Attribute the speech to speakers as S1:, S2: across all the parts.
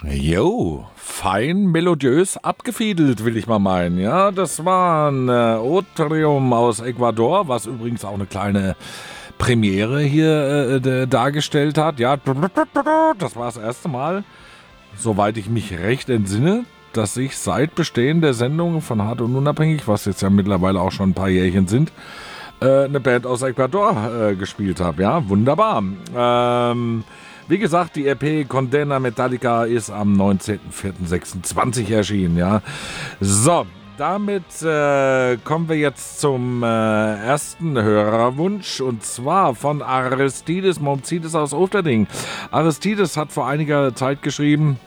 S1: Jo, fein melodiös abgefiedelt, will ich mal meinen. Ja, das war ein Otrium aus Ecuador, was übrigens auch eine kleine Premiere hier dargestellt hat. Ja, das war das erste Mal, soweit ich mich recht entsinne, dass ich seit Bestehen der Sendung von Hart und Unabhängig, was jetzt ja mittlerweile auch schon ein paar Jährchen sind, eine Band aus Ecuador gespielt habe. Ja, wunderbar. Wie gesagt, die EP Condena Metallica ist am 19.04.26 erschienen, ja. So, damit kommen wir jetzt zum ersten Hörerwunsch, und zwar von Aristides Momzides aus Ofterding. Aristides hat vor einiger Zeit geschrieben: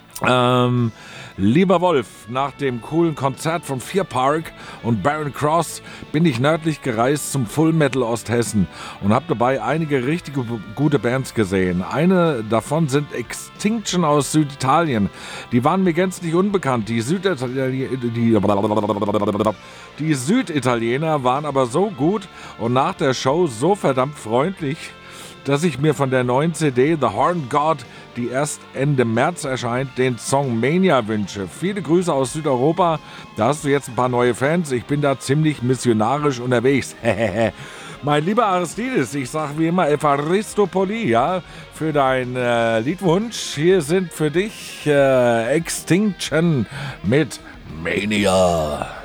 S1: Lieber Wolf, nach dem coolen Konzert von Fear Park und Barren Cross bin ich nördlich gereist zum Full Metal Osthessen und habe dabei einige richtig gute Bands gesehen. Eine davon sind Extinction aus Süditalien. Die waren mir gänzlich unbekannt. Die Süditaliener waren aber so gut und nach der Show so verdammt freundlich, dass ich mir von der neuen CD The Horned God, die erst Ende März erscheint, den Song Mania wünsche. Viele Grüße aus Südeuropa. Da hast du jetzt ein paar neue Fans. Ich bin da ziemlich missionarisch unterwegs. Mein lieber Aristides, ich sag wie immer Evaristopoli, ja, für deinen Liedwunsch. Hier sind für dich Extinction mit Mania.